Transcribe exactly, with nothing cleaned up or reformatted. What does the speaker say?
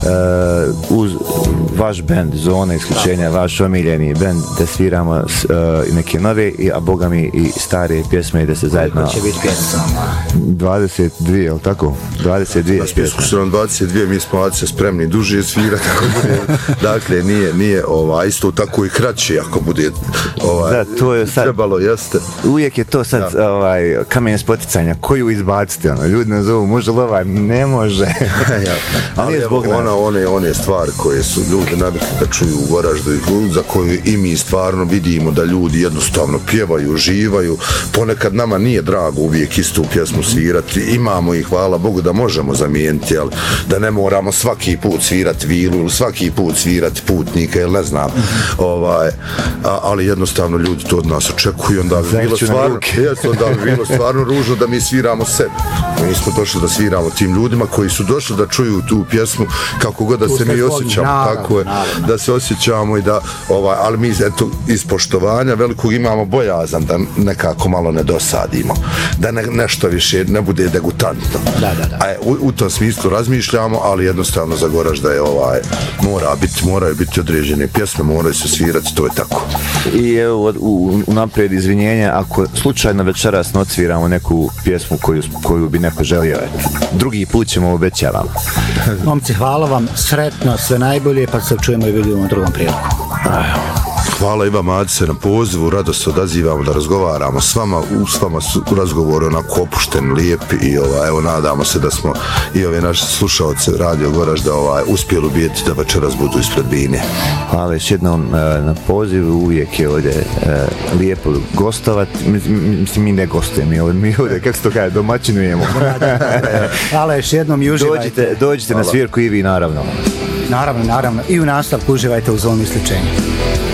uh, uz vaš band Zona isključenja, vaš omiljeni band, da sviramo uh, neke nove, a boga mi i stare pjesme i da se zajedno... Koliko će biti pjesma? dvadeset dvije, je li tako? dvadeset dvije na spisku su nam dvadeset dvije, mi smo se spremni duže svirati ako bude, dakle nije, nije ovaj, isto tako i kraće ako bude ovaj, da, to je sad, trebalo, jeste. Uvijek je to sad ovaj, kamen spoticanja, koju izbaciti, ono, ljudi nas zovu, može li ovaj, ne može. Ja. Ali evo, ona, one, one stvari koje su ljudi navikli da čuju u Goraždu, za koje i mi stvarno vidimo da ljudi jednostavno pjevaju, uživaju, ponekad nama nije drago uvijek istu pjesmu svirati, imamo i hvala Bogu da možemo zamijeniti, ali da ne moramo svaki put svirati Vilu ili svaki put svirati Putnika ili ne znam, ovaj, a, ali jednostavno ljudi to od nas očekuju, onda bi bilo stvarno, jest, onda bi bilo stvarno ružno da mi sviramo sebi. Mi smo došli da sviramo tim ljudima koji su došli da čuju tu pjesmu kako god da se mi osjećamo, tako je, da se osjećamo i da, ovaj, ali mi eto, iz poštovanja velikog imamo bojazan da nekako malo ne dosadimo, da ne, nešto više ne bude degutantno. Da, da, da. A u, u tom smislu razmišljamo, ali jednostavno za Goražda je ovaj, mora biti, moraju biti određene pjesme, moraju se svirati, to je tako. I evo, u, u naprijed izvinjenja, ako slučajno večeras odsviramo neku pjesmu koju, koju bi neko želio, drugi put ćemo, obećavam. Momci, hvala vam, sretno, sve najbolje, pa se čujemo i vidimo u drugom priliku. Hvala i vam, Adice, na pozivu, rado se odazivamo da razgovaramo s vama, u s vama su razgovori onako opušteni, lijepi i ovaj, evo nadamo se da smo i ove naše slušalce Radio Goražda ovaj, uspjeli ubijeti da večeras budu ispred bine. Hvala još jednom uh, na pozivu, uvijek je ovdje uh, lijepo gostovati, mislim mi ne gostujemo, mi ovdje, mi ovdje kako se to kaže, domaćinujemo. Hvala još jednom i uživajte. Dođite, dođite na svirku i vi naravno. Naravno, naravno, i u nastavku uživajte u Zoni isključenja.